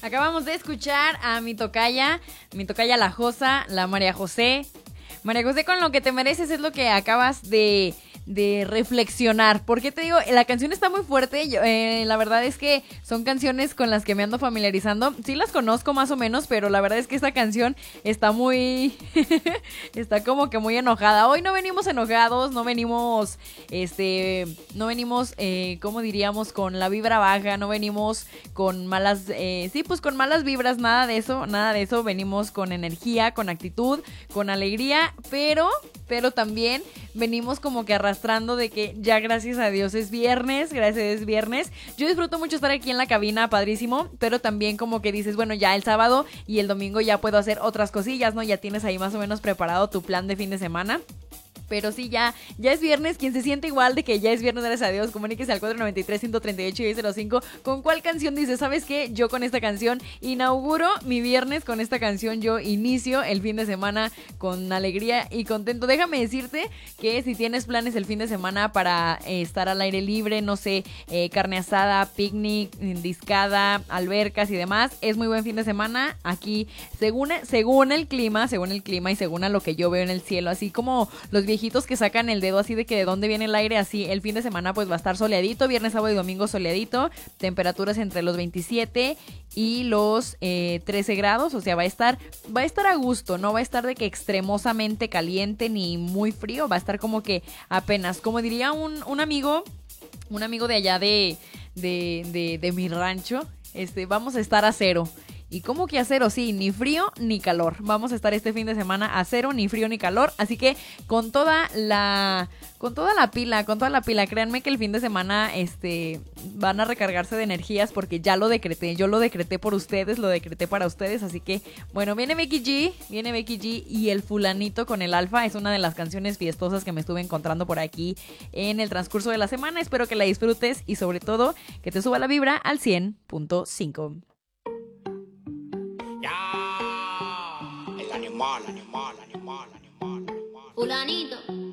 Acabamos de escuchar a mi tocaya la Josa, la María José. María José, con lo que te mereces es lo que acabas de reflexionar. Porque te digo, la canción está muy fuerte. La verdad es que son canciones con las que me ando familiarizando. Sí las conozco más o menos, pero la verdad es que esta canción está muy... está como que muy enojada. Hoy no venimos enojados, no venimos, ¿cómo diríamos? Con la vibra baja, no venimos con malas, pues con malas vibras, nada de eso. Venimos con energía, con actitud, con alegría, pero también venimos como que arrastrando de que ya gracias a Dios es viernes, Yo disfruto mucho estar aquí en la cabina, padrísimo, pero también como que dices, bueno, ya el sábado y el domingo ya puedo hacer otras cosillas, ¿no? Ya tienes ahí más o menos preparado tu plan de fin de semana. Pero sí, ya es viernes. Quien se siente igual de que ya es viernes, gracias a Dios, comuníquese al 493-138-1005. ¿Con cuál canción dice? ¿Sabes qué? Yo con esta canción inauguro mi viernes, con esta canción yo inicio el fin de semana con alegría y contento. Déjame decirte que si tienes planes el fin de semana para estar al aire libre, no sé, carne asada, picnic, discada, albercas y demás, es muy buen fin de semana. Aquí, según el clima y según a lo que yo veo en el cielo, así como los viejitos que sacan el dedo así de que de dónde viene el aire, así el fin de semana pues va a estar soleadito, viernes, sábado y domingo soleadito, temperaturas entre los 27 y los 13 grados, o sea, va a estar a gusto, no va a estar de que extremosamente caliente ni muy frío, va a estar como que apenas, como diría un amigo de allá de mi rancho, vamos a estar a cero. ¿Y cómo que a cero? Sí, ni frío ni calor. Vamos a estar este fin de semana a cero, ni frío ni calor. Así que con toda la pila, créanme que el fin de semana van a recargarse de energías porque ya lo decreté. Yo lo decreté por ustedes, lo decreté para ustedes. Así que, bueno, viene Becky G y el fulanito con el alfa. Es una de las canciones fiestosas que me estuve encontrando por aquí en el transcurso de la semana. Espero que la disfrutes y sobre todo que te suba la vibra al 100.5. Fulanito.